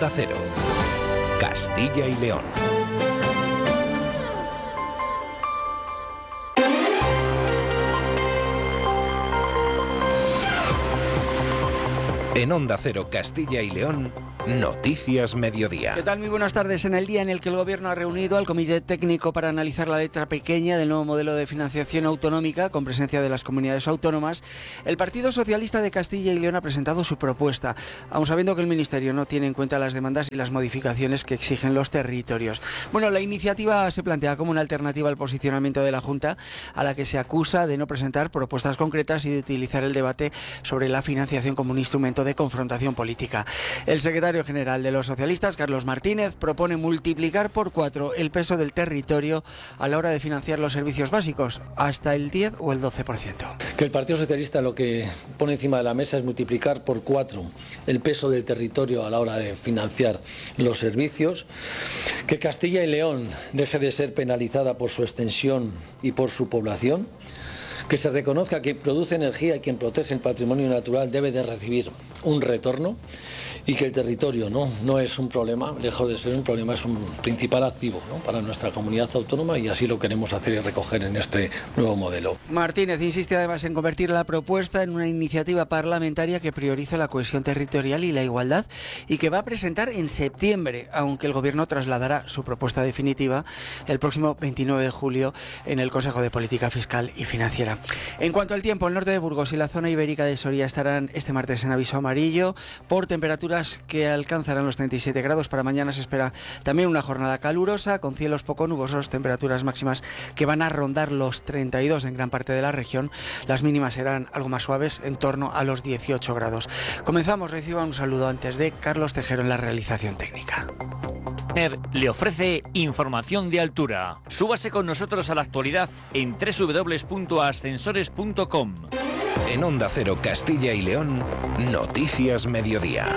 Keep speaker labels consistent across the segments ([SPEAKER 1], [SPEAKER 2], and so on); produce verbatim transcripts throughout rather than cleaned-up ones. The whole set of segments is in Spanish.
[SPEAKER 1] Onda Cero, Castilla y León. En Onda Cero, Castilla y León, Noticias Mediodía.
[SPEAKER 2] ¿Qué tal? Muy buenas tardes. En el día en el que el Gobierno ha reunido al Comité Técnico para analizar la letra pequeña del nuevo modelo de financiación autonómica, con presencia de las comunidades autónomas, el Partido Socialista de Castilla y León ha presentado su propuesta, aun sabiendo que el Ministerio no tiene en cuenta las demandas y las modificaciones que exigen los territorios. Bueno, la iniciativa se plantea como una alternativa al posicionamiento de la Junta, a la que se acusa de no presentar propuestas concretas y de utilizar el debate sobre la financiación como un instrumento de confrontación política. El secretario general de los socialistas, Carlos Martínez, propone multiplicar por cuatro el peso del territorio a la hora de financiar los servicios básicos, hasta el diez o el doce por ciento.
[SPEAKER 3] Que el Partido Socialista lo que pone encima de la mesa es multiplicar por cuatro el peso del territorio a la hora de financiar los servicios, que Castilla y León deje de ser penalizada por su extensión y por su población, que se reconozca que quien produce energía y quien protege el patrimonio natural debe de recibir un retorno, y que el territorio no, no es un problema, lejos de ser un problema, es un principal activo, ¿no?, para nuestra comunidad autónoma, y así lo queremos hacer y recoger en este nuevo modelo.
[SPEAKER 2] Martínez insiste además en convertir la propuesta en una iniciativa parlamentaria que priorice la cohesión territorial y la igualdad, y que va a presentar en septiembre, aunque el Gobierno trasladará su propuesta definitiva el próximo veintinueve de julio en el Consejo de Política Fiscal y Financiera. En cuanto al tiempo, el norte de Burgos y la zona ibérica de Soria estarán este martes en aviso amarillo por temperaturas que alcanzarán los treinta y siete grados. Para mañana se espera también una jornada calurosa, con cielos poco nubosos, temperaturas máximas que van a rondar los treinta y dos en gran parte de la región. Las mínimas serán algo más suaves, en torno a los dieciocho grados. Comenzamos. Reciban un saludo antes de Carlos Tejero en la realización técnica.
[SPEAKER 4] Le ofrece información de altura. Súbase con nosotros a la actualidad en doble u doble u doble u punto ascensores punto com.
[SPEAKER 1] En Onda Cero, Castilla y León, Noticias Mediodía.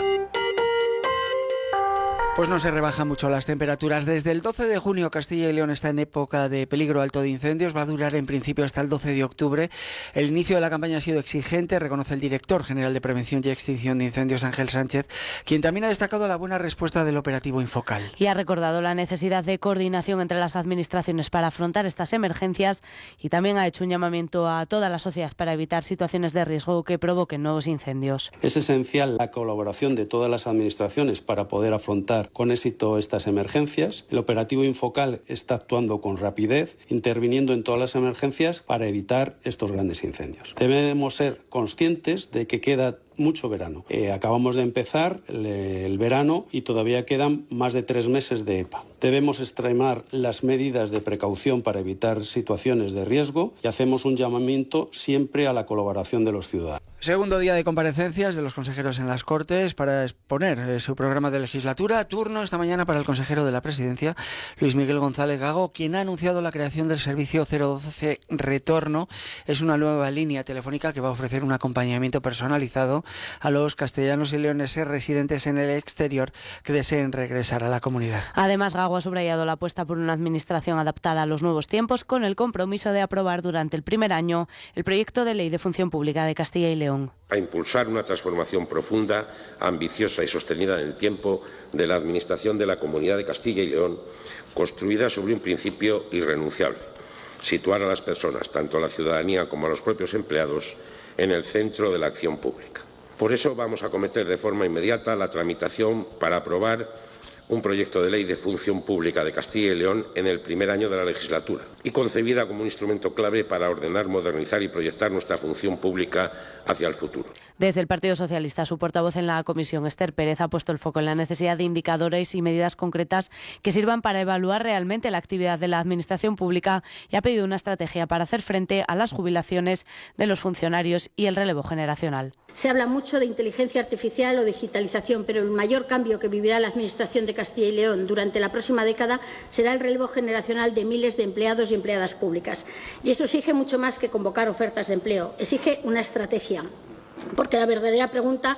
[SPEAKER 2] Pues no se rebajan mucho las temperaturas. Desde el doce de junio Castilla y León está en época de peligro alto de incendios. Va a durar en principio hasta el doce de octubre. El inicio de la campaña ha sido exigente, reconoce el director general de Prevención y Extinción de Incendios, Ángel Sánchez, quien también ha destacado la buena respuesta del operativo Infocal.
[SPEAKER 5] Y ha recordado la necesidad de coordinación entre las administraciones para afrontar estas emergencias, y también ha hecho un llamamiento a toda la sociedad para evitar situaciones de riesgo que provoquen nuevos incendios.
[SPEAKER 6] Es esencial la colaboración de todas las administraciones para poder afrontar con éxito estas emergencias. El operativo Infocal está actuando con rapidez, interviniendo en todas las emergencias para evitar estos grandes incendios. Debemos ser conscientes de que queda mucho verano. Eh, acabamos de empezar el, el verano y todavía quedan más de tres meses de E P A. Debemos extremar las medidas de precaución para evitar situaciones de riesgo, y hacemos un llamamiento siempre a la colaboración de los ciudadanos.
[SPEAKER 2] Segundo día de comparecencias de los consejeros en las Cortes para exponer eh, su programa de legislatura. Turno esta mañana para el consejero de la Presidencia, Luis Miguel González Gago, quien ha anunciado la creación del servicio cero doce Retorno. Es una nueva línea telefónica que va a ofrecer un acompañamiento personalizado a los castellanos y leoneses residentes en el exterior que deseen regresar a la comunidad.
[SPEAKER 5] Además, Gago ha subrayado la apuesta por una administración adaptada a los nuevos tiempos, con el compromiso de aprobar durante el primer año el proyecto de ley de función pública de Castilla y León.
[SPEAKER 7] A impulsar una transformación profunda, ambiciosa y sostenida en el tiempo de la administración de la Comunidad de Castilla y León, construida sobre un principio irrenunciable: situar a las personas, tanto a la ciudadanía como a los propios empleados, en el centro de la acción pública. Por eso vamos a acometer de forma inmediata la tramitación para aprobar un proyecto de ley de función pública de Castilla y León en el primer año de la legislatura, y concebida como un instrumento clave para ordenar, modernizar y proyectar nuestra función pública hacia el futuro.
[SPEAKER 5] Desde el Partido Socialista, su portavoz en la comisión, Esther Pérez, ha puesto el foco en la necesidad de indicadores y medidas concretas que sirvan para evaluar realmente la actividad de la administración pública, y ha pedido una estrategia para hacer frente a las jubilaciones de los funcionarios y el relevo generacional.
[SPEAKER 8] Se habla mucho de inteligencia artificial o digitalización, pero el mayor cambio que vivirá la Administración de Castilla y León durante la próxima década será el relevo generacional de miles de empleados y empleadas públicas. Y eso exige mucho más que convocar ofertas de empleo, exige una estrategia, porque la verdadera pregunta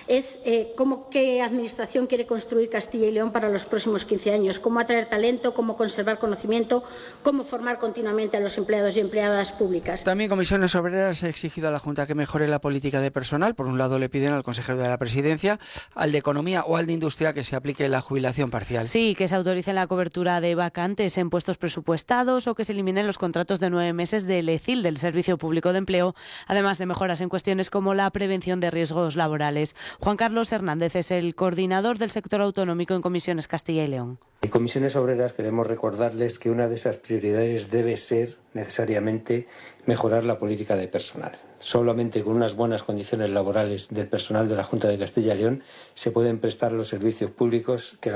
[SPEAKER 8] es eh, cómo, qué administración quiere construir Castilla y León para los próximos quince años, cómo atraer talento, cómo conservar conocimiento, cómo formar continuamente a los empleados y empleadas públicas.
[SPEAKER 2] También Comisiones Obreras ha exigido a la Junta que mejore la política de personal. Por un lado le piden al consejero de la Presidencia, al de Economía o al de Industria que se aplique la jubilación parcial.
[SPEAKER 5] Sí, que se autorice la cobertura de vacantes en puestos presupuestados o que se eliminen los contratos de nueve meses del E C I L, del Servicio Público de Empleo, además de mejoras en cuestiones como la prevención de riesgos laborales. Juan Carlos Hernández es el coordinador del sector autonómico en Comisiones Castilla y León.
[SPEAKER 9] En Comisiones Obreras queremos recordarles que una de esas prioridades debe ser necesariamente mejorar la política de personal. Solamente con unas buenas condiciones laborales del personal de la Junta de Castilla y León se pueden prestar los servicios públicos que la